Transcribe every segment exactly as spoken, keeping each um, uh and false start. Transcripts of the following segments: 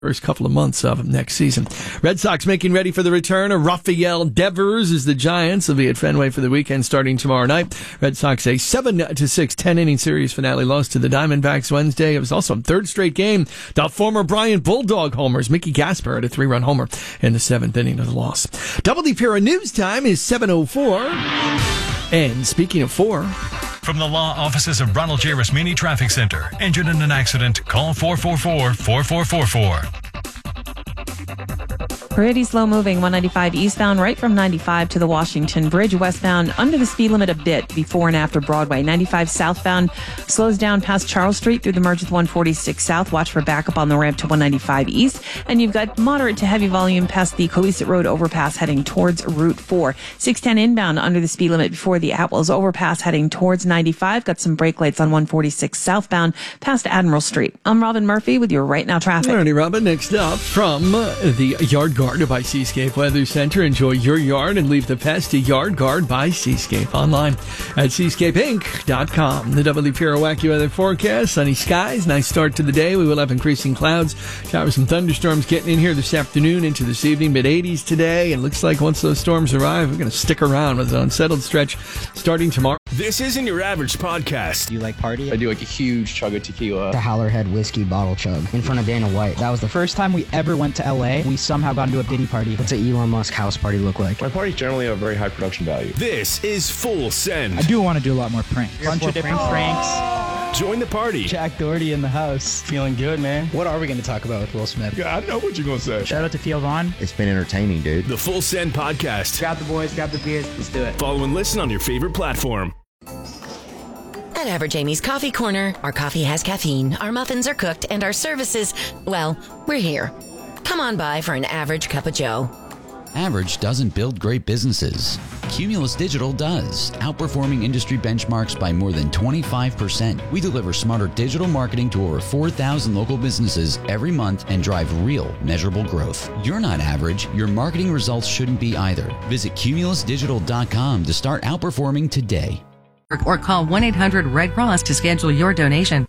first couple of months of next season. Red Sox making ready for the return of Rafael Devers as the Giants will be at Fenway for the weekend starting tomorrow night. Red Sox a seven to six ten-inning series finale loss to the Diamondbacks Wednesday. It was also a third straight game. The former Bryant Bulldog homers. Mickey Gasper had a three-run homer in the seventh inning of the loss. Double D Pura News Time is seven oh four. And speaking of four... From the law offices of Ronald J. Rasmini Traffic Center. Injured in an accident? Call four four four, four four four four. Pretty slow moving, one ninety-five eastbound, right from ninety-five to the Washington Bridge, westbound, under the speed limit a bit before and after Broadway. ninety-five southbound slows down past Charles Street through the merge with one forty-six south. Watch for backup on the ramp to one ninety-five east. And you've got moderate to heavy volume past the Cohasset Road overpass heading towards Route four. six ten inbound under the speed limit before the Atwells overpass heading towards ninety-five. Got some brake lights on one forty-six southbound past Admiral Street. I'm Robin Murphy with your Right Now traffic. Alrighty, Robin. Next up from the Yard Guard by Seascape Weather Center. Enjoy your yard and leave the pest to Yard Guard by Seascape. Online at seascape inc dot com. The W P R Wacky Weather Forecast. Sunny skies. Nice start to the day. We will have increasing clouds. Showers and thunderstorms getting in here this afternoon into this evening. mid eighties today. And looks like once those storms arrive, we're going to stick around with an unsettled stretch starting tomorrow. This isn't your average podcast. Do you like party? I do like a huge chug of tequila. The Howlerhead whiskey bottle chug in front of Dana White. That was the first time we ever went to L A. We somehow got into a Diddy party. What's an Elon Musk house party look like? My parties generally have very high production value. This is Full Send. I do want to do a lot more pranks. A bunch of different pranks. Join the party. Jack Doherty in the house. Feeling good, man. What are we going to talk about with Will Smith? Yeah, I know what you're going to say. Shout out to Theo Vaughn. It's been entertaining, dude. The Full Send Podcast. Grab the boys, grab the beers. Let's do it. Follow and listen on your favorite platform. At Average Amy's Coffee Corner, our coffee has caffeine, our muffins are cooked, and our services, well, we're here. Come on by for an average cup of joe. Average doesn't build great businesses. Cumulus Digital does, outperforming industry benchmarks by more than twenty-five percent. We deliver smarter digital marketing to over four thousand local businesses every month and drive real, measurable growth. You're not average. Your marketing results shouldn't be either. Visit cumulus digital dot com to start outperforming today. Or call one eight hundred red cross to schedule your donation.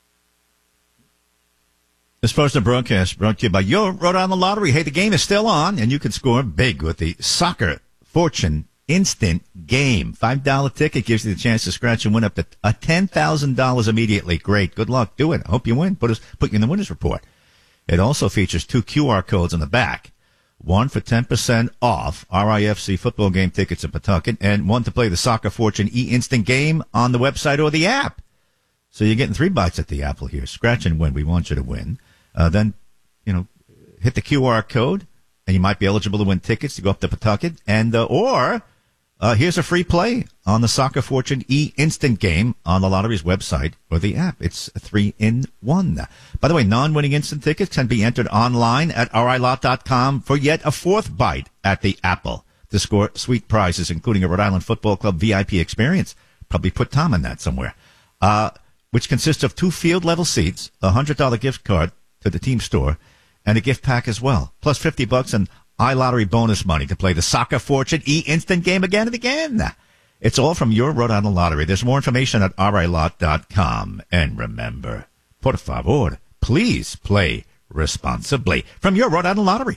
This portion of broadcast brought to you by your Rhode Island Lottery. Hey, the game is still on, and you can score big with the Soccer Fortune Instant Game. five dollar ticket gives you the chance to scratch and win up to uh, ten thousand dollars immediately. Great. Good luck. Do it. I hope you win. Put us, put you in the winner's report. It also features two Q R codes on the back. One for ten percent off R I F C football game tickets in Pawtucket, and one to play the Soccer Fortune E-Instant Game on the website or the app. So you're getting three bites at the apple here. Scratch and win. We want you to win. Uh, then, you know, hit the Q R code, and you might be eligible to win tickets to go up to Pawtucket. And uh, or uh, here's a free play on the Soccer Fortune E-Instant Game on the lottery's website or the app. It's three in one. By the way, non-winning instant tickets can be entered online at r i lot dot com for yet a fourth bite at the apple to score sweet prizes, including a Rhode Island Football Club V I P experience. Probably put Tom in that somewhere. Uh, which consists of two field-level seats, a one hundred dollar gift card to the team store, and a gift pack as well. Plus fifty bucks in iLottery bonus money to play the Soccer Fortune E-Instant Game again and again. It's all from your Rhode Island Lottery. There's more information at r i lot dot com. And remember, por favor, please play responsibly. From your Rhode Island Lottery.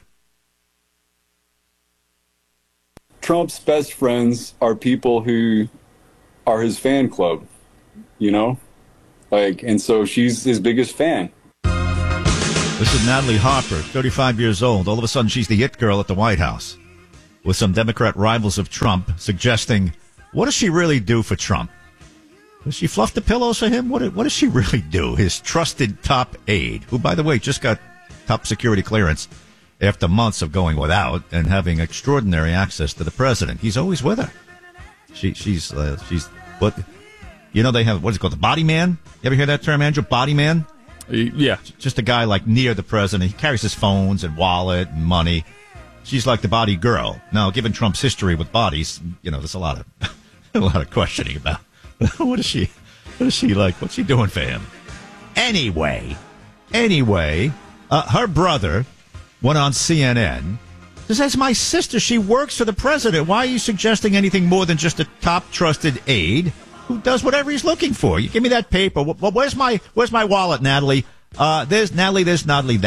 Trump's best friends are people who are his fan club, you know? Like, and so she's his biggest fan. This is Natalie Harper, thirty-five years old. All of a sudden, she's the it girl at the White House, with some Democrat rivals of Trump suggesting, what does she really do for Trump? Does she fluff the pillows for him? What, what does she really do? His trusted top aide, who, by the way, just got top security clearance after months of going without and having extraordinary access to the president. He's always with her. She, she's, uh, she's, what, you know, they have, what is it called, the body man? You ever hear that term, Andrew? Body man? Yeah. Just a guy like near the president. He carries his phones and wallet and money. She's like the body girl. Now, given Trump's history with bodies, you know, there's a lot of a lot of questioning about what is she what is she like? What's she doing for him? Anyway, anyway, uh, her brother went on C N N. Says, that's my sister. She works for the president. Why are you suggesting anything more than just a top trusted aide who does whatever he's looking for? You give me that paper. Well, where's my where's my wallet, Natalie? Uh, there's Natalie. There's Natalie. That.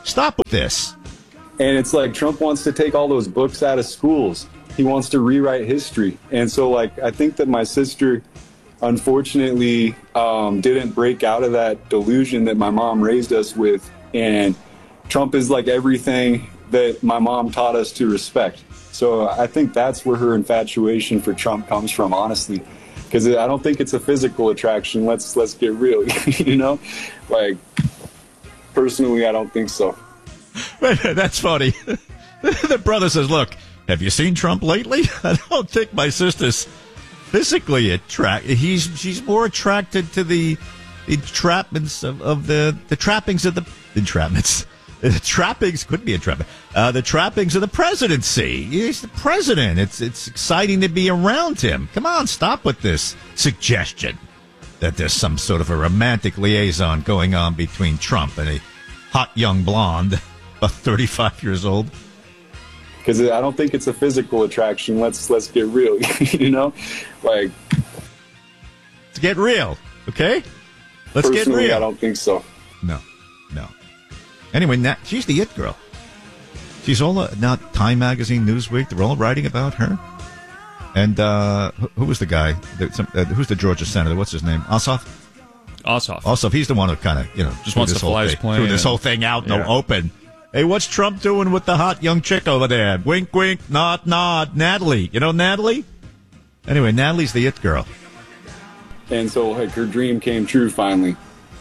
Stop with this. And it's like Trump wants to take all those books out of schools. He wants to rewrite history. And so, like, I think that my sister, unfortunately, um, didn't break out of that delusion that my mom raised us with. And Trump is like everything that my mom taught us to respect. So I think that's where her infatuation for Trump comes from, honestly. Because I don't think it's a physical attraction. Let's let's get real, you know? Like, personally, I don't think so. That's funny. The brother says, look, have you seen Trump lately? I don't think my sister's physically attracted. He's she's more attracted to the entrapments of, of the the trappings of the entrapments. The trappings could be entrapment. Uh, the trappings of the presidency. He's the president. It's it's exciting to be around him. Come on, stop with this suggestion that there's some sort of a romantic liaison going on between Trump and a hot young blonde, about thirty-five years old. Because I don't think it's a physical attraction. Let's let's get real, you know, like. Let's get real, okay? Let's get real. I don't think so. No, no. Anyway, Nat, she's the it girl. She's all uh, now Time Magazine, Newsweek. They're all writing about her. And uh, who, who was the guy? The, some, uh, who's the Georgia senator? What's his name? Ossoff. Ossoff. Ossoff. He's the one who kind of you know just wants this to whole fly his thing, plane. threw this whole thing out in the open. Hey, what's Trump doing with the hot young chick over there? Wink, wink, nod, nod. Natalie. You know Natalie? Anyway, Natalie's the it girl. And so, like, her dream came true finally.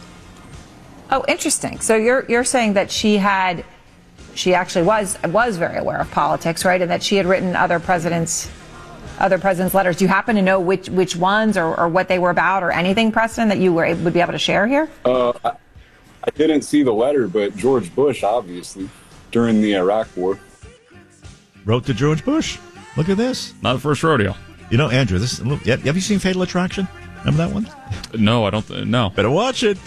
Oh, interesting. So you're you're saying that she had, she actually was was very aware of politics, right? And that she had written other presidents, other presidents' letters. Do you happen to know which which ones or, or what they were about or anything, Preston, that you were would be able to share here? Uh, I, I didn't see the letter, but George Bush, obviously, during the Iraq War, wrote to George Bush. Look at this. Not the first rodeo. You know, Andrew, this is a little, yeah, have you seen Fatal Attraction? Remember that one? No, I don't. Th- no. Better watch it.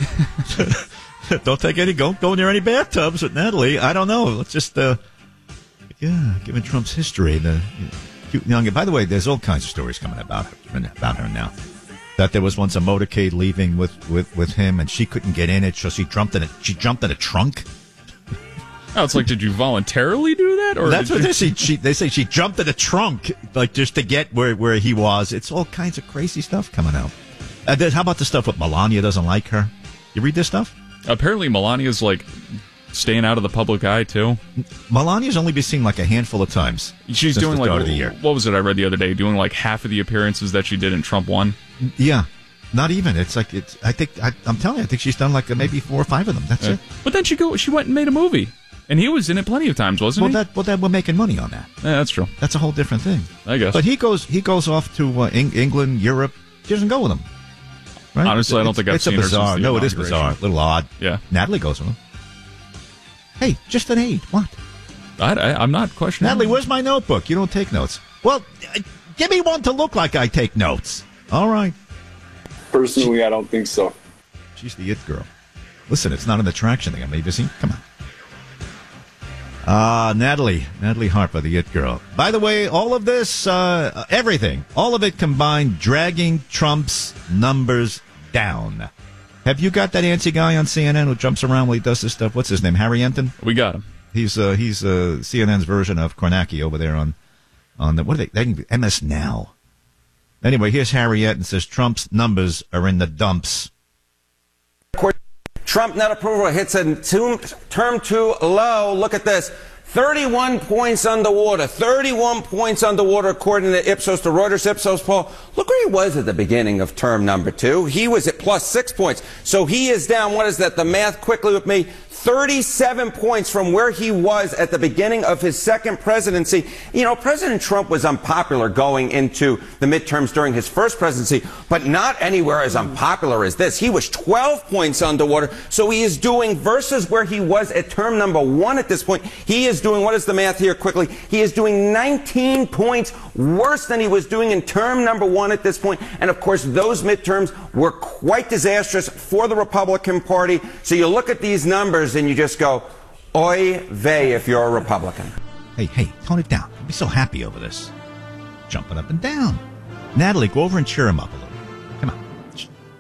Don't take any. Don't go near any bathtubs with Natalie. I don't know. Let's just, uh, yeah, given Trump's history, the cute young. By the way, there's all kinds of stories coming about her, about her now. That there was once a motorcade leaving with, with, with him, and she couldn't get in it, so she jumped in a she jumped in a trunk. Oh, it's like, did you voluntarily do that? Or that's what you... they say. She, they say she jumped in a trunk, like just to get where, where he was. It's all kinds of crazy stuff coming out. Uh, then how about the stuff with Melania doesn't like her? You read this stuff? Apparently, Melania's like staying out of the public eye too. Melania's only been seen like a handful of times. She's since doing the like start of the year. What was it I read the other day? Doing like half of the appearances that she did in Trump one. Yeah. Not even. It's like it's. I think I, I'm telling you. I think she's done like maybe four or five of them. That's yeah. it. But then she go. She went and made a movie, and he was in it plenty of times, wasn't well, he? That, well, that we're making money on that. Yeah, that's true. That's a whole different thing. I guess. But he goes. He goes off to uh, Eng- England, Europe. He doesn't go with them. Right? Honestly, I don't it's, think I've it's seen a bizarre. her since the No, it is inauguration. bizarre. A little odd. Yeah. Natalie goes with him. Hey, just an aide. What? I, I, I'm not questioning. Natalie, where's my notebook? You don't take notes. Well, uh, give me one to look like I take notes. All right. Personally, I don't think so. She's the it girl. Listen, it's not an attraction thing. I mean, have you seen? Come on. Ah, uh, Natalie. Natalie Harper, the it girl. By the way, all of this, uh, everything, all of it combined, dragging Trump's numbers down. Have you got that antsy guy on C N N who jumps around while he does this stuff? What's his name? Harry Enton? We got him. He's uh, he's uh, C N N's version of Kornacki over there on on the what are they? they can, M S Now. Anyway, here's Harry Enton says Trump's numbers are in the dumps. Trump net approval hits a two, term too low. Look at this. thirty-one points underwater. thirty-one points underwater according to Ipsos, the Reuters Ipsos poll. Look where he was at the beginning of term number two. He was at plus six points. So he is down, what is that, the math quickly with me, thirty-seven points from where he was at the beginning of his second presidency. You know, President Trump was unpopular going into the midterms during his first presidency, but not anywhere as unpopular as this. He was twelve points underwater, so he is doing, versus where he was at term number one at this point, he is doing, what is the math here quickly? He is doing nineteen points worse than he was doing in term number one at this point. And of course, those midterms were quite disastrous for the Republican Party. So you look at these numbers and you just go, oy vey if you're a Republican. Hey, hey, tone it down. Don't be so happy over this. Jumping up and down. Natalie, go over and cheer him up a little. Come on.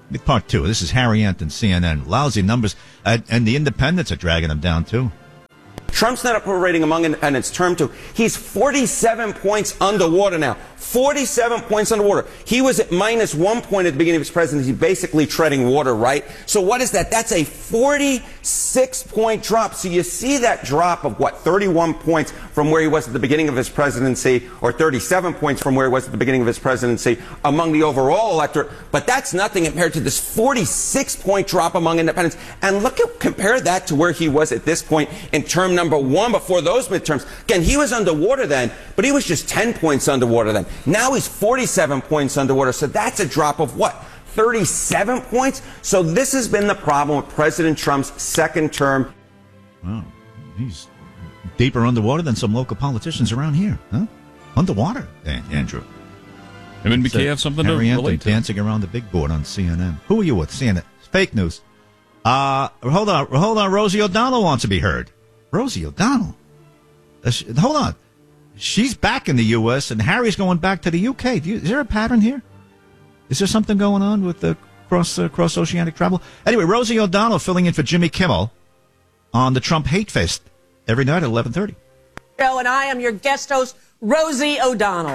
Part two. This is Harry Anton, C N N. Lousy numbers. And, and the independents are dragging them down, too. Trump's net approval rating among independents, term two. He's forty-seven points underwater now. forty-seven points underwater. He was at minus one point at the beginning of his presidency, basically treading water, right? So what is that? That's a forty-six point drop. So you see that drop of, what, thirty-one points from where he was at the beginning of his presidency, or thirty-seven points from where he was at the beginning of his presidency among the overall electorate. But that's nothing compared to this forty-six point drop among independents. And look at, compare that to where he was at this point in term number one before those midterms. Again, he was underwater then, but he was just ten points underwater then. Now he's forty-seven points underwater. So that's a drop of what? thirty-seven points? So this has been the problem with President Trump's second term. Wow. He's deeper underwater than some local politicians around here, huh? Underwater, Andrew. M N B K have something Harry to Anton relate to. Dancing around the big board on C N N. Who are you with? C N N. Fake news. Uh, hold on. Hold on. Rosie O'Donnell wants to be heard. Rosie O'Donnell. Uh, sh- hold on. She's back in the U S and Harry's going back to the U K. Do you, is there a pattern here? Is there something going on with the cross uh, cross oceanic travel? Anyway, Rosie O'Donnell filling in for Jimmy Kimmel on the Trump Hate Fest every night at eleven thirty. And I am your guest host, Rosie O'Donnell.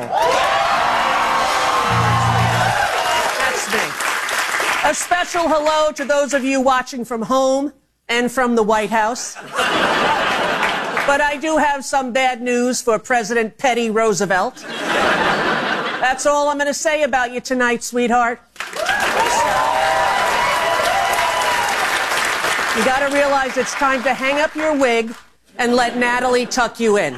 That's me. A special hello to those of you watching from home and from the White House. But I do have some bad news for President Petty Roosevelt. That's all I'm going to say about you tonight, sweetheart. You got to realize it's time to hang up your wig and let Natalie tuck you in.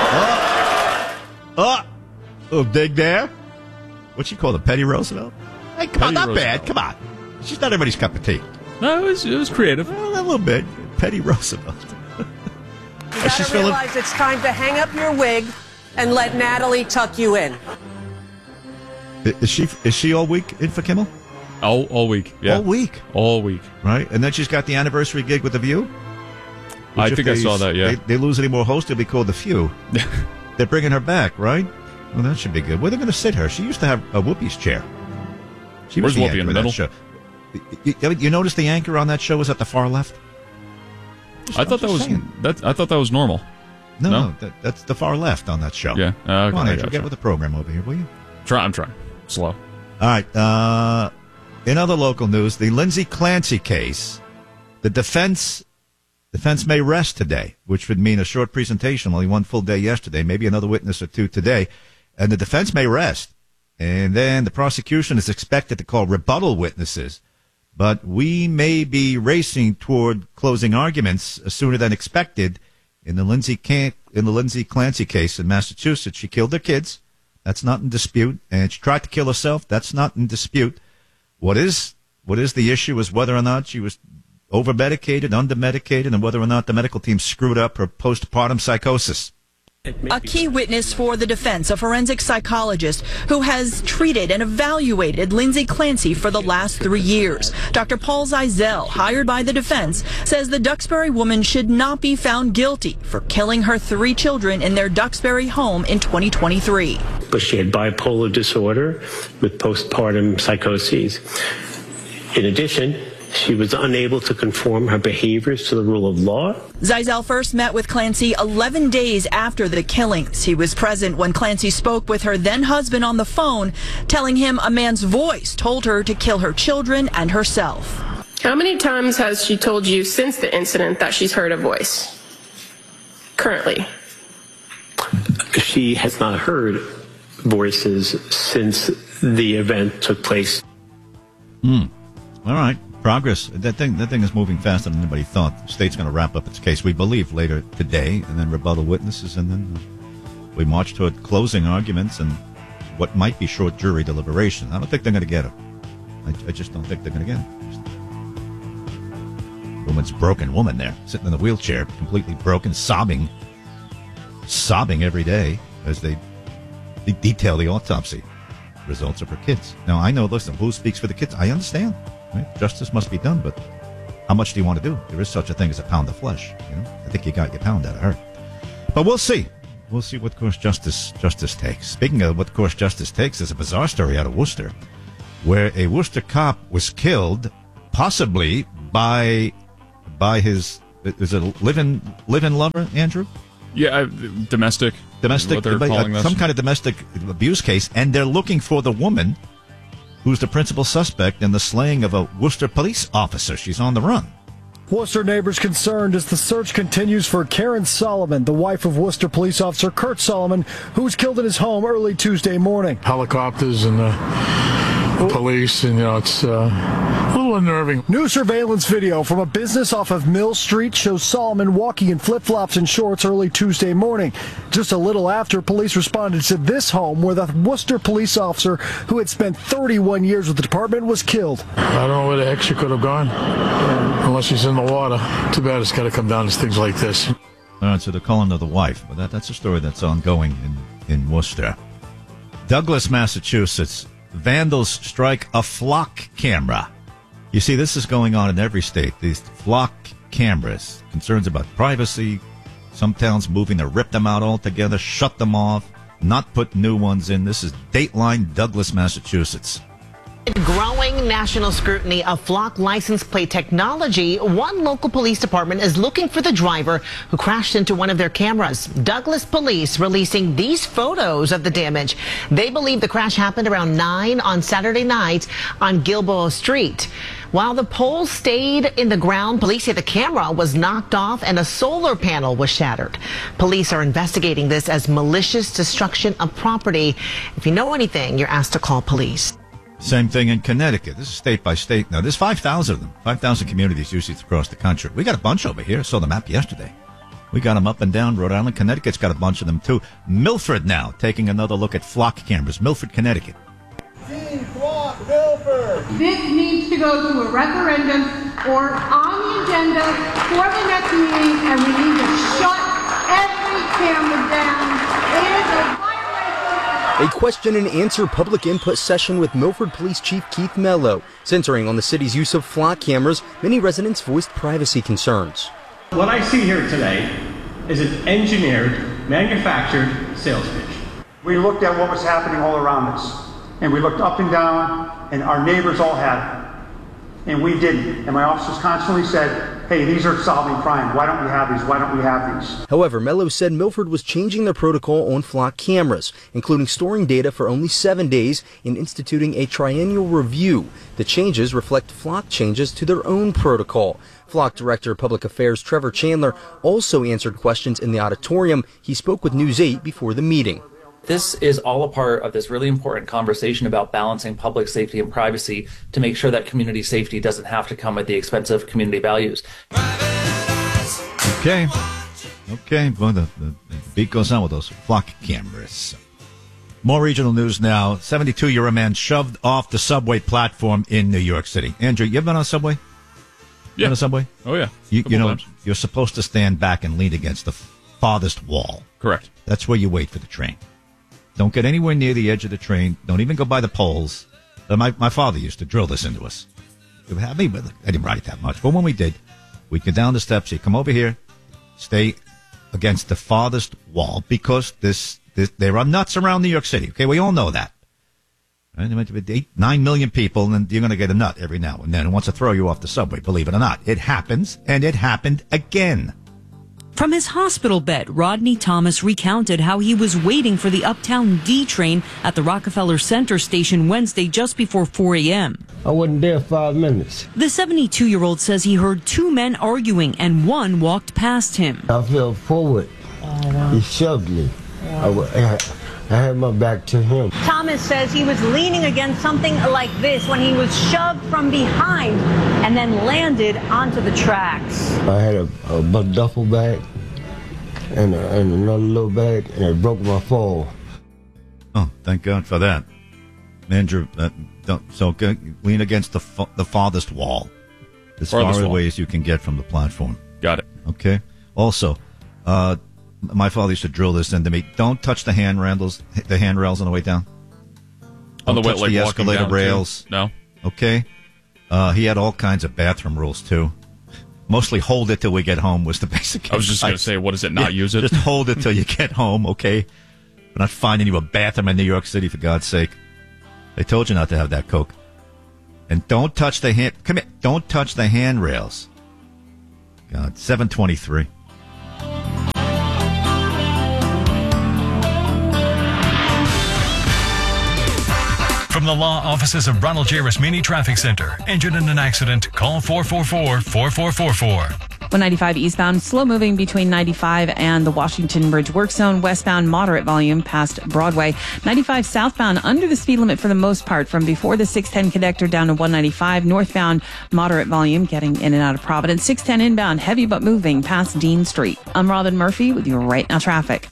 Oh, oh, oh dig there. What's she called, a Petty Roosevelt? Hey, come on, not Roosevelt. bad. Come on. She's not everybody's cup of tea. No, it was, it was creative. Well, a little bit. Petty Roosevelt. You got to realize it's time to hang up your wig and let Natalie tuck you in. Is she is she all week in for Kimmel? All, all week, yeah. All week? All week. Right? And then she's got the anniversary gig with The View? I Which think if I they- saw that, yeah. They, they lose any more hosts, it'll be called The Few. They're bringing her back, right? Well, that should be good. Where are they going to sit her? She used to have a Whoopi's chair. She was Where's the Whoopi, anchor in the of that middle? show. You, you, you notice the anchor on that show was at the far left? Just- I I'm thought that just was saying. that. I thought that was normal. No, No? no, that, that's the far left on that show. Yeah. Uh, Come on, okay, Andrew, I get gotcha. with the program over here, will you? Try. I'm trying. Slow. All right. Uh, in other local news, the Lindsay Clancy case, the defense defense may rest today, which would mean a short presentation, only one full day yesterday, maybe another witness or two today, and the defense may rest. And then the prosecution is expected to call rebuttal witnesses, but we may be racing toward closing arguments sooner than expected. In the Lindsay Can- in the Lindsay Clancy case in Massachusetts, she killed her kids. That's not in dispute. And she tried to kill herself. That's not in dispute. What is what is the issue is whether or not she was over-medicated, under-medicated, and whether or not the medical team screwed up her postpartum psychosis. A key witness for the defense, a forensic psychologist who has treated and evaluated Lindsay Clancy for the last three years. Doctor Paul Zeisel, hired by the defense, says the Duxbury woman should not be found guilty for killing her three children in their Duxbury home in twenty twenty-three. But she had bipolar disorder with postpartum psychoses. In addition, she was unable to conform her behaviors to the rule of law. Zeisel first met with Clancy eleven days after the killings. He was present when Clancy spoke with her then husband on the phone, telling him a man's voice told her to kill her children and herself. How many times has she told you since the incident that she's heard a voice? Currently. She has not heard voices since the event took place. Hmm. All right. Progress. That thing that thing is moving faster than anybody thought. The state's going to wrap up its case, we believe, later today, and then rebuttal witnesses, and then uh, we march toward closing arguments and what might be short jury deliberation. I don't think they're going to get her. I, I just don't think they're going to get her. Woman's broken woman there, sitting in the wheelchair, completely broken, sobbing, sobbing every day as they, they detail the autopsy results of her kids. Now, I know, listen, who speaks for the kids? I understand. Right? Justice must be done, but how much do you want to do? There is such a thing as a pound of flesh. You know, I think you got your pound out of her. But we'll see. We'll see what course justice justice takes. Speaking of what course justice takes, there's a bizarre story out of Worcester. where a Worcester cop was killed, possibly by by his is it a live-in live-in lover, Andrew? Yeah, uh, domestic. Domestic, what they're uh, calling this. some kind of domestic abuse case, and they're looking for the woman who's the principal suspect in the slaying of a Worcester police officer. She's on the run. Worcester neighbors concerned as the search continues for Karen Solomon, the wife of Worcester police officer Kurt Solomon, who was killed in his home early Tuesday morning. Helicopters and uh, police, and you know, it's uh, a little unnerving. New surveillance video from a business off of Mill Street shows Solomon walking in flip-flops and shorts early Tuesday morning. Just a little after, police responded to this home where the Worcester police officer, who had spent thirty-one years with the department, was killed. I don't know where the heck she could have gone, unless she's in the water. Too bad it's got to come down to things like this. All right, so they're calling her the wife, but that, that's a story that's ongoing in, in Worcester. Douglas, Massachusetts. Vandals strike a flock camera. You see, this is going on in every state. These flock cameras, concerns about privacy. Some towns moving to rip them out altogether, shut them off, not put new ones in. This is Dateline, Douglas, Massachusetts. Growing national scrutiny of flock license plate technology, one local police department is looking for the driver who crashed into one of their cameras. Douglas police releasing these photos of the damage. They believe the crash happened around nine on Saturday night on Gilboa Street. While the pole stayed in the ground, police say the camera was knocked off and a solar panel was shattered. Police are investigating this as malicious destruction of property. If you know anything, you're asked to call police. Same thing in Connecticut. This is state by state now. There's five thousand of them, five thousand communities usually across the country. We got a bunch over here. I saw the map yesterday. We got them up and down Rhode Island. Connecticut's got a bunch of them, too. Milford now taking another look at flock cameras. Milford, Connecticut. Flock, Milford. This needs to go to a referendum or on the agenda for the next meeting, and we need to shut every camera down. It is a A question and answer public input session with Milford Police Chief Keith Mello. Centering on the city's use of flock cameras, many residents voiced privacy concerns. What I see here today is an engineered, manufactured sales pitch. We looked at what was happening all around us, and we looked up and down, and our neighbors all had it, and we didn't. And my officers constantly said, hey, these are solving crime. Why don't we have these? Why don't we have these? However, Mello said Milford was changing their protocol on flock cameras, including storing data for only seven days and instituting a triennial review. The changes reflect flock changes to their own protocol. Flock Director of Public Affairs Trevor Chandler also answered questions in the auditorium. He spoke with News eight before the meeting. This is all a part of this really important conversation about balancing public safety and privacy to make sure that community safety doesn't have to come at the expense of community values. Okay. Okay. Well, the, the, the beat goes on with those flock cameras. More regional news now. seventy-two-year-old man shoved off the subway platform in New York City. Andrew, you ever been on a subway? Yeah. On a subway? Oh, yeah. You, you know, times. You're supposed to stand back and lean against the farthest wall. Correct. That's where you wait for the train. Don't get anywhere near the edge of the train. Don't even go by the poles. Uh, my, my father used to drill this into us. It would have me, but I didn't ride it that much. But when we did, we'd go down the steps. He'd come over here, stay against the farthest wall, because this, this there are nuts around New York City. Okay, we all know that. Right? There might be eight, nine million people, and then you're going to get a nut every now and then who wants to throw you off the subway, believe it or not. It happens, and it happened again. From his hospital bed, Rodney Thomas recounted how he was waiting for the Uptown D train at the Rockefeller Center station Wednesday just before four a.m. I wasn't there five minutes. The seventy-two-year-old says he heard two men arguing and one walked past him. I fell forward. He shoved me. I, I, I had my back to him. Thomas says he was leaning against something like this when he was shoved from behind and then landed onto the tracks. I had a, a duffel bag and, a, and another little bag, and it broke my fall. Oh, thank God for that. Andrew, uh, don't, so go, lean against the fa- the farthest wall, as farthest far wall. away as you can get from the platform. Got it. Okay. Also, uh, my father used to drill this into me. Don't touch the handrails, the handrails on the way down. On Don't the way, touch like the walking escalator down, too? rails. No. Okay. Uh, he had all kinds of bathroom rules too. Mostly hold it till we get home was the basic. I was just going to say, what is it? Not Yeah, use it? Just hold it till you get home, okay? We're not finding you a bathroom in New York City, for God's sake. They told you not to have that Coke. And don't touch the hand. Come here. Don't touch the handrails. God, seven twenty-three. From the law offices of Ronald J. Rasmini Traffic Center. Injured in an accident? Call four four four, four four four four. one ninety-five eastbound, slow moving between ninety-five and the Washington Bridge work zone. Westbound, moderate volume past Broadway. ninety-five southbound, under the speed limit for the most part from before the six ten connector down to one ninety-five. Northbound, moderate volume getting in and out of Providence. six ten inbound, heavy but moving past Dean Street. I'm Robin Murphy with your Right Now traffic.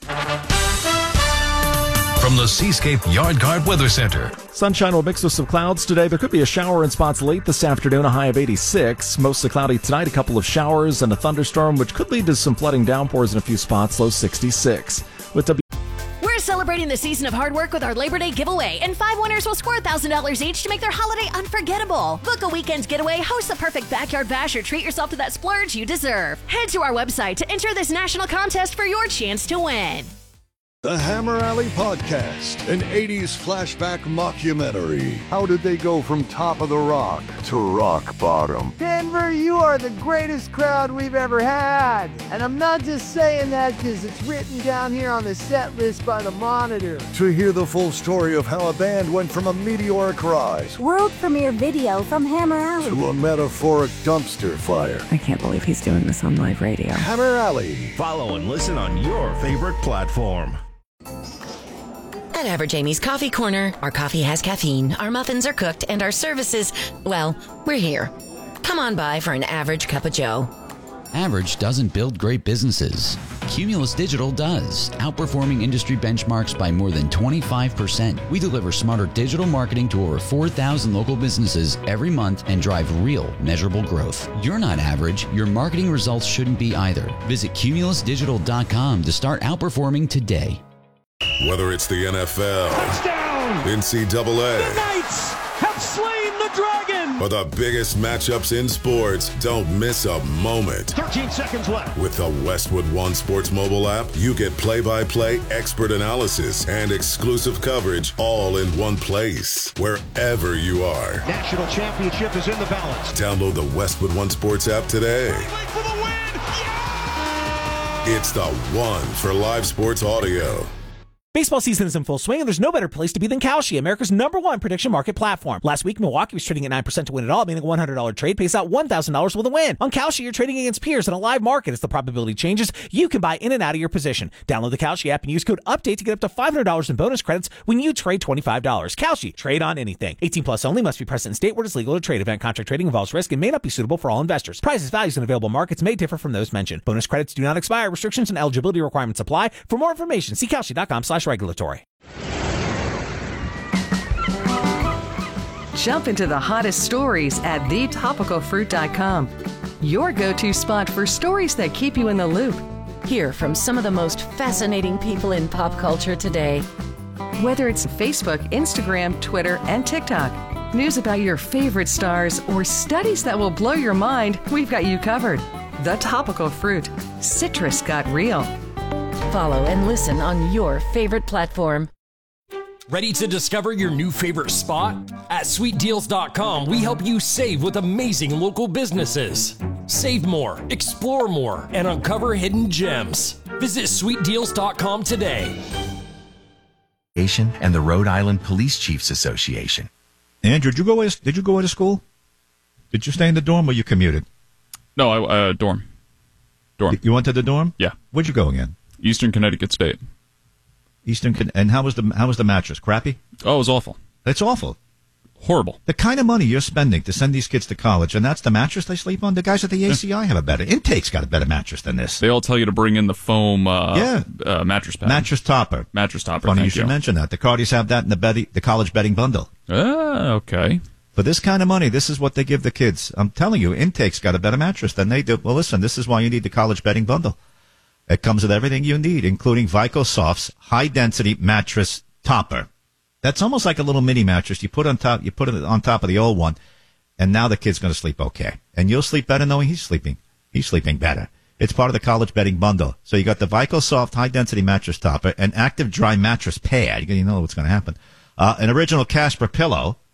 From the Seascape Yard Guard Weather Center. Sunshine will mix with some clouds today. There could be a shower in spots late this afternoon, a high of eighty-six. Mostly cloudy tonight, a couple of showers and a thunderstorm, which could lead to some flooding downpours in a few spots, low sixty-six. With W- We're celebrating the season of hard work with our Labor Day giveaway, and five winners will score one thousand dollars each to make their holiday unforgettable. Book a weekend's getaway, host the perfect backyard bash, or treat yourself to that splurge you deserve. Head to our website to enter this national contest for your chance to win. The Hammer Alley Podcast, an eighties flashback mockumentary. How did they go from top of the rock to rock bottom? Denver, you are the greatest crowd we've ever had. And I'm not just saying that because it's written down here on the set list by the Monitor. To hear the full story of how a band went from a meteoric rise world premiere video from Hammer Alley to a metaphoric dumpster fire. I can't believe he's doing this on live radio. Hammer Alley. Follow and listen on your favorite platform. At Average Amy's Coffee Corner, our coffee has caffeine, our muffins are cooked, and our services, well, we're here. Come on by for an average cup of joe. Average doesn't build great businesses. Cumulus Digital does, outperforming industry benchmarks by more than twenty-five percent. We deliver smarter digital marketing to over four thousand local businesses every month and drive real, measurable growth. You're not average. Your marketing results shouldn't be either. Visit cumulus digital dot com to start outperforming today. Whether it's the N F L, touchdown, N C double A, the Knights have slain the dragon, or the biggest matchups in sports, don't miss a moment. thirteen seconds left. With the Westwood One Sports mobile app, you get play-by-play, expert analysis, and exclusive coverage all in one place, wherever you are. National championship is in the balance. Download the Westwood One Sports app today. For the win. Yeah! It's the one for live sports audio. Baseball season is in full swing, and there's no better place to be than Kalshi, America's number one prediction market platform. Last week, Milwaukee was trading at nine percent to win it all, meaning a one hundred dollars trade pays out one thousand dollars with a win. On Kalshi, you're trading against peers in a live market. As the probability changes, you can buy in and out of your position. Download the Kalshi app and use code UPDATE to get up to five hundred dollars in bonus credits when you trade twenty-five dollars. Kalshi, trade on anything. eighteen plus only, must be present in state where it's legal to trade. Event contract trading involves risk and may not be suitable for all investors. Prices, values, and available markets may differ from those mentioned. Bonus credits do not expire. Restrictions and eligibility requirements apply. For more information, see kalshi dot com slash regulatory. Jump into the hottest stories at the topical fruit dot com. Your go-to spot for stories that keep you in the loop. Hear from some of the most fascinating people in pop culture today. Whether it's Facebook, Instagram, Twitter, and TikTok, news about your favorite stars, or studies that will blow your mind, we've got you covered. The Topical Fruit. Citrus got real. Follow and listen on your favorite platform. Ready to discover your new favorite spot? At sweet deals dot com, we help you save with amazing local businesses. Save more, explore more, and uncover hidden gems. Visit sweet deals dot com today. And the Rhode Island Police Chiefs Association. Andrew, did you go? Did you go into school? Did you stay in the dorm or you commuted? No, I uh, dorm. Dorm. You went to the dorm? Yeah. Where'd you go again? Eastern Connecticut State. Eastern, and how was the how was the mattress? Crappy? Oh, it was awful. It's awful. Horrible. The kind of money you're spending to send these kids to college, and that's the mattress they sleep on. The guys at the A C I have a better intake's got a better mattress than this. They all tell you to bring in the foam. Uh, yeah. uh, mattress pad. Mattress topper. Mattress topper. Funny thank you should you. mention that. The Cardis have that in the betting, the college betting bundle. Ah, okay. For this kind of money, this is what they give the kids. I'm telling you, intake's got a better mattress than they do. Well, listen, this is why you need the college betting bundle. It comes with everything you need, including VicoSoft's high-density mattress topper. That's almost like a little mini mattress. You put on top, you put it on top of the old one, and now the kid's going to sleep okay. And you'll sleep better knowing he's sleeping. He's sleeping better. It's part of the college betting bundle. So you got the VicoSoft high-density mattress topper, an active dry mattress pad. You know what's going to happen. Uh, an original Casper pillow,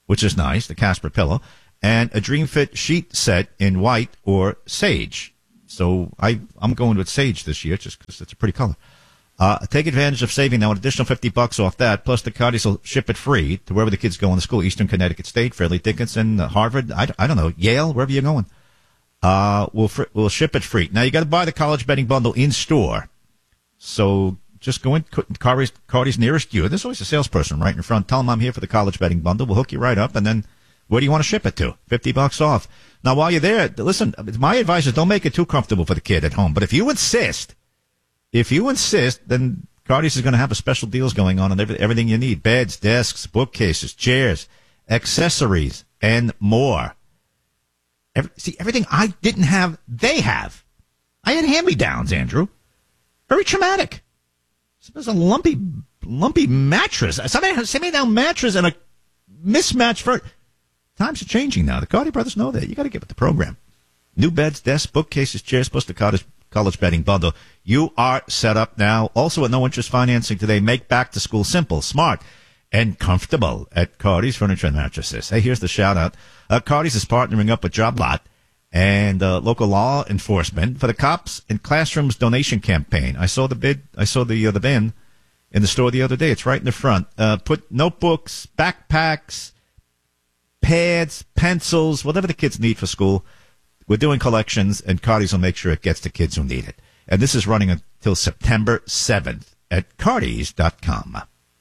which is nice, the Casper pillow, and a Dream Fit sheet set in white or sage. So I, I'm going with sage this year just because it's a pretty color. Uh, take advantage of saving now an additional fifty bucks off that. Plus, the Cardis will ship it free to wherever the kids go in the school. Eastern Connecticut State, Fairleigh Dickinson, uh, Harvard, I, I don't know, Yale, wherever you're going. Uh, we'll, fr- we'll ship it free. Now, you got to buy the college betting bundle in store. So just go in Cardis, Cardis nearest you. There's always a salesperson right in front. Tell them I'm here for the college betting bundle. We'll hook you right up. And then where do you want to ship it to? fifty bucks off. Now, while you're there, listen, my advice is don't make it too comfortable for the kid at home. But if you insist, If you insist, then Cardis is going to have a special deals going on on every, everything you need. Beds, desks, bookcases, chairs, accessories, and more. Every, see, everything I didn't have, they have. I had hand-me-downs, Andrew. Very traumatic. There's a lumpy, lumpy mattress. Somebody has a hand-me-down mattress and a mismatched fur. Times are changing now. The Cardi brothers know that. You got to get with the program. New beds, desks, bookcases, chairs, plus the Cardis college betting bundle. You are set up now. Also with no interest financing today. Make back to school simple, smart, and comfortable at Cardis Furniture and Mattresses. Hey, here's the shout out. Uh, Cardis is partnering up with JobLot and uh, local law enforcement for the Cops and Classrooms donation campaign. I saw the bid. I saw the uh, the bin in the store the other day. It's right in the front. Uh, put notebooks, backpacks, pads, pencils, whatever the kids need for school. We're doing collections, and Cardis will make sure it gets to kids who need it. And this is running until September seventh at Cardis dot com.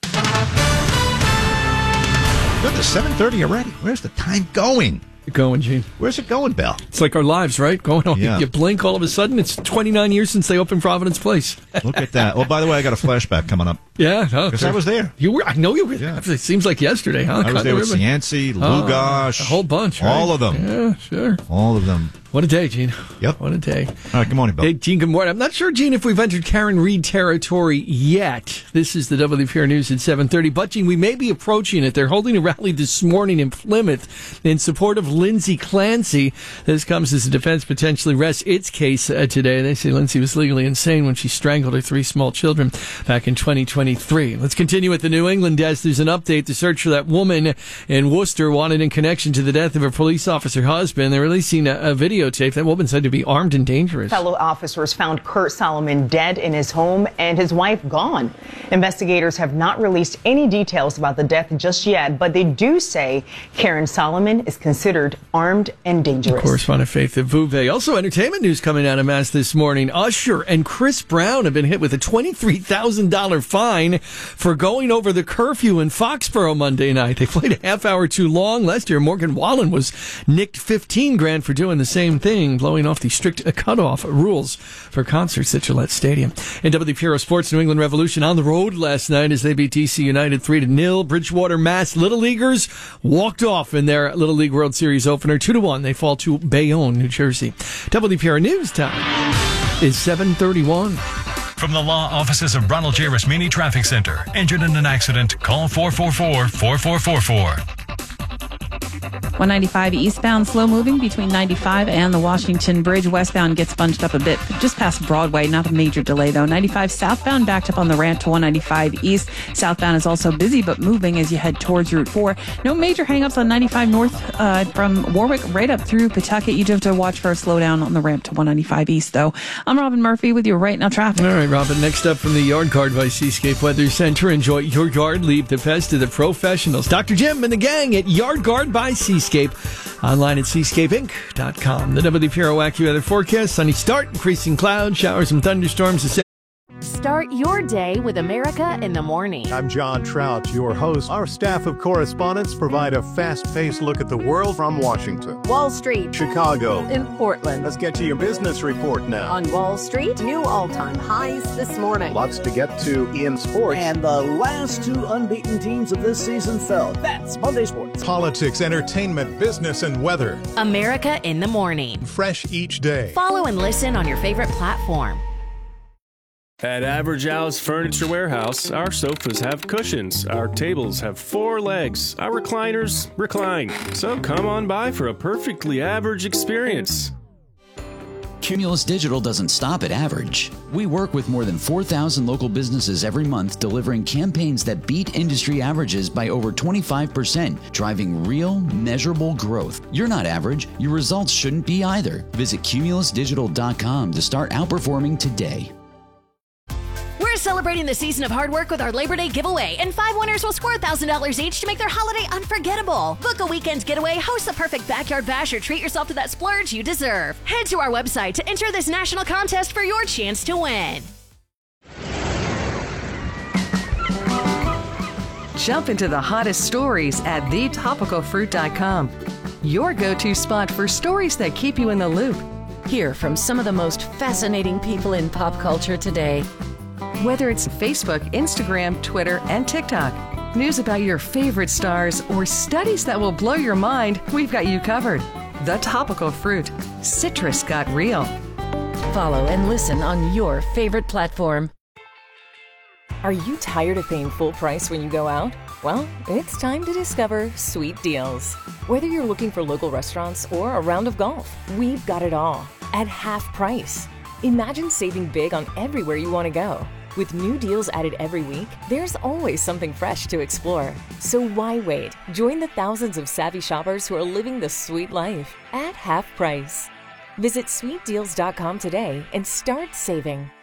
Good, it's seven thirty already. Where's the time going? Going, Gene. Where's it going, Bill? It's like our lives, right? Going on. Yeah. You blink, all of a sudden, it's twenty-nine years since they opened Providence Place. Look at that. Oh, by the way, I got a flashback coming up. Yeah. Because Oh, I was there. You were. I know you were. Yeah. It seems like yesterday, huh? I was there with Cianci, Lugosh. Oh, a whole bunch, right? All of them. Yeah, sure. All of them. What a day, Gene. Yep. What a day. All right, good morning, Bill. Hey, Gene, good morning. I'm not sure, Gene, if we've entered Karen Reed territory yet. This is the W P R News at seven thirty. But, Gene, we may be approaching it. They're holding a rally this morning in Plymouth in support of Lindsay Clancy. This comes as the defense potentially rests its case uh, today. They say Lindsay was legally insane when she strangled her three small children back in twenty twenty-three. Let's continue with the New England desk. There's an update. The search for that woman in Worcester wanted in connection to the death of her police officer husband. They're releasing a, a videotape. That woman said to be armed and dangerous. Fellow officers found Kurt Solomon dead in his home and his wife gone. Investigators have not released any details about the death just yet, but they do say Karen Solomon is considered armed and dangerous. Correspondent Faith Vuve. Also, entertainment news coming out of Mass this morning. Usher and Chris Brown have been hit with a twenty-three thousand dollars fine for going over the curfew in Foxborough Monday night. They played a half hour too long. Last year, Morgan Wallen was nicked fifteen grand for doing the same thing, blowing off the strict cutoff rules for concerts at Gillette Stadium. In W P R O Sports, New England Revolution on the road last night as they beat D C United three to nil. Bridgewater, Mass. Little Leaguers walked off in their Little League World Series opener two to one. They fall to Bayonne, New Jersey. W P R News time is seven thirty-one. From the law offices of Ronald J. Rasmini Traffic Center. Injured in an accident? Call four four four, four four four four. one ninety-five eastbound, slow moving between ninety-five and the Washington Bridge. Westbound gets bunched up a bit, just past Broadway. Not a major delay, though. ninety-five southbound backed up on the ramp to one ninety-five east. Southbound is also busy, but moving as you head towards Route four. No major hangups on ninety-five north uh, from Warwick right up through Pawtucket. You do have to watch for a slowdown on the ramp to one ninety-five east, though. I'm Robin Murphy with you right now traffic. All right, Robin. Next up from the Yard Guard by Seascape Weather Center. Enjoy your yard. Leave the pest to the professionals. Doctor Jim and the gang at Yard Guard by Seascape. Online at seascape inc dot com. The W P R O AccuWeather forecast. Sunny start, increasing clouds, showers and thunderstorms. Start your day with America in the morning. I'm John Trout, your host. Our staff of correspondents provide a fast-paced look at the world from Washington, Wall Street, Chicago, in Portland. Let's get to your business report now. On Wall Street, new all-time highs this morning. Lots to get to in sports. And the last two unbeaten teams of this season fell. That's Monday Sports. Politics, entertainment, business, and weather. America in the morning. Fresh each day. Follow and listen on your favorite platform. At Average Al's Furniture Warehouse, our sofas have cushions, our tables have four legs, our recliners recline. So come on by for a perfectly average experience. Cumulus Digital doesn't stop at average. We work with more than four thousand local businesses every month, delivering campaigns that beat industry averages by over twenty-five percent, driving real, measurable growth. You're not average. Your results shouldn't be either. Visit cumulus digital dot com to start outperforming today. We're celebrating the season of hard work with our Labor Day giveaway, and five winners will score one thousand dollars each to make their holiday unforgettable. Book a weekend getaway, host the perfect backyard bash, or treat yourself to that splurge you deserve. Head to our website to enter this national contest for your chance to win. Jump into the hottest stories at the topical fruit dot com. Your go-to spot for stories that keep you in the loop. Hear from some of the most fascinating people in pop culture today. Whether it's Facebook, Instagram, Twitter, and TikTok, news about your favorite stars, or studies that will blow your mind, we've got you covered. The Topical Fruit. Citrus got real. Follow and listen on your favorite platform. Are you tired of paying full price when you go out? Well, it's time to discover Sweet Deals. Whether you're looking for local restaurants or a round of golf, we've got it all at half price. Imagine saving big on everywhere you want to go. With new deals added every week, there's always something fresh to explore. So why wait? Join the thousands of savvy shoppers who are living the sweet life at half price. Visit sweet deals dot com today and start saving.